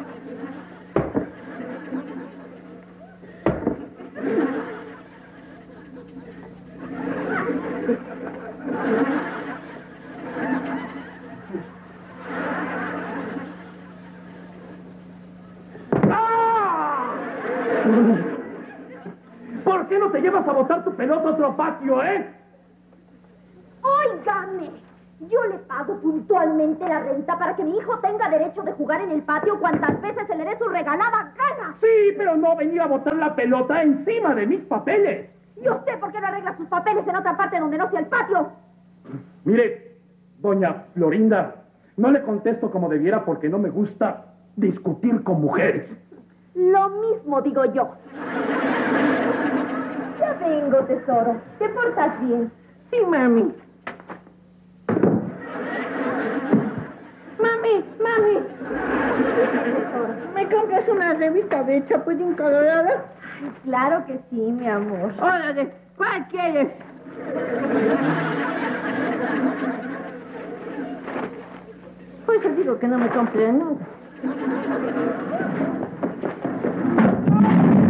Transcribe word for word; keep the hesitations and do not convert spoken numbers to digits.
¿Por qué no te llevas a botar tu pelota a otro patio, eh? Óigame, yo le pago puntualmente la renta para que mi hijo tenga derecho de jugar en el patio cuantas veces se le dé su regalada gana. Sí, pero no venir a botar la pelota encima de mis papeles. ¿Y usted por qué no arregla sus papeles en otra parte donde no sea el patio? Mire, doña Florinda, no le contesto como debiera porque no me gusta discutir con mujeres. Lo mismo digo yo. Ya vengo, tesoro. ¿Te portas bien? Sí, mami. Mami, mami. ¿Me compras una revista de Chapulín Colorado? Ay, claro que sí, mi amor. Órale, ¿cuál quieres? Pues te digo que no me compré nada.